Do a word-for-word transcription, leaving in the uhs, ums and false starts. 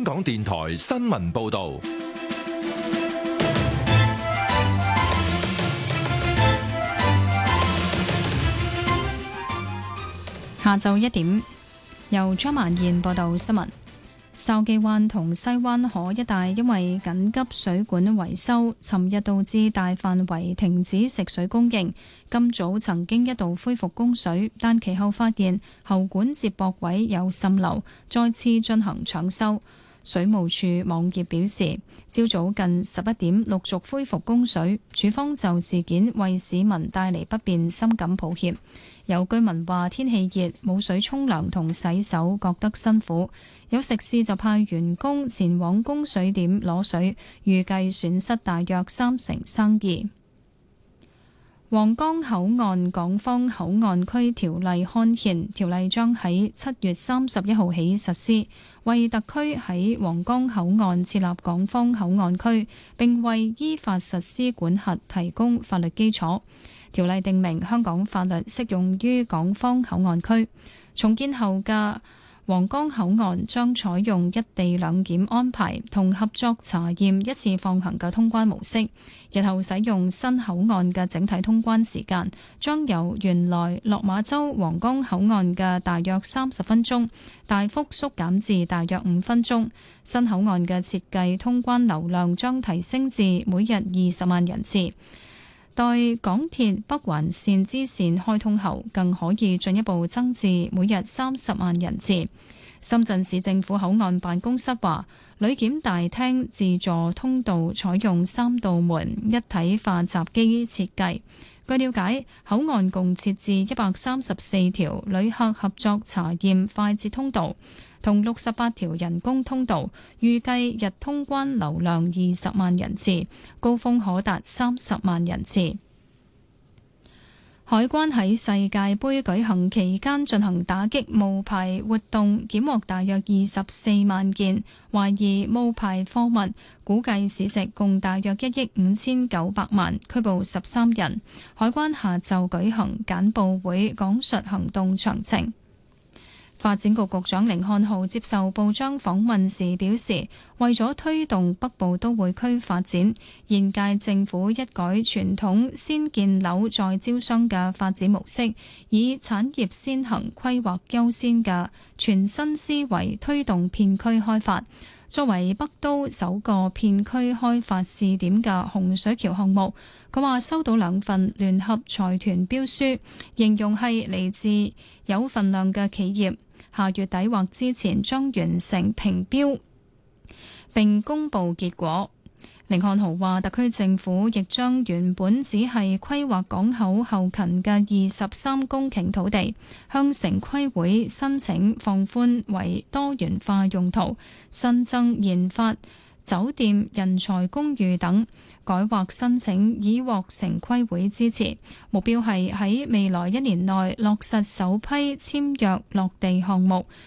港電台新聞報道。 下晝一點，由張曼燕報道新聞。筲箕灣同西灣河一帶因為緊急水管維修，尋日導致大範圍停止食水供應。今早曾經一度恢復供水，但其後發現喉管接駁位有滲漏，再次進行搶修。水務署網頁表示，朝早近十一點陸續恢復供水，署方就事件為市民帶嚟不便深感抱歉。有居民話天氣熱，冇水沖涼同洗手，覺得辛苦。有食肆就派員工前往供水點攞水，預計損失大約三成生意。皇崗口岸港方口岸區條例刊憲，條例將喺七月三十一號起實施，為特區喺皇崗口岸設立港方口岸區，並為依法實施管轄提供法律基礎。條例定明香港法律適用於港方口岸區。重建後嘅皇崗口岸將採用一地兩檢安排同合作查驗一次放行嘅通關模式。日後使用新口岸嘅整體通關時間將由原來落馬洲皇崗口岸嘅大約三十分鐘大幅縮減至大約五分鐘。新口岸嘅設計通關流量將提升至每日二十萬人次。待港鐵北環線支線開通後，更可以進一步增至每日三十萬人次。深圳市政府口岸辦公室話，旅檢大廳自助通道採用三道門一體化閘機設計。據了解，口岸共設置一百三十四條旅客合作查驗快捷通道，同六十八條人工通道，預計日通關流量二十萬人次，高峰可達三十萬人次。海關喺世界盃舉行期間進行打擊冒牌活動，檢獲大約二十四萬件懷疑冒牌貨物，估計市值共大約一億五千九百萬，拘捕十三人。海關下晝舉行簡報會，講述行動詳情。發展局局長甯漢豪接受報章訪問時表示，為咗推動北部都會區發展，現屆政府一改傳統先建樓再招商嘅發展模式，以產業先行、規劃優先嘅全新思維推動片區開發。作為北都首個片區開發試點嘅洪水橋項目，佢話收到兩份聯合財團標書，形容係嚟自有份量嘅企業。下月底或之前將完成評標並公佈結果。甯漢豪話，特區政府亦將原本只係規劃港口後勤嘅二十三公頃土地，向城規會申請放寬為多元化用途，新增研發、酒店、人才公寓等，改劃申請已獲城規會支持。目標係喺未來一年內落實首批簽約落地項目，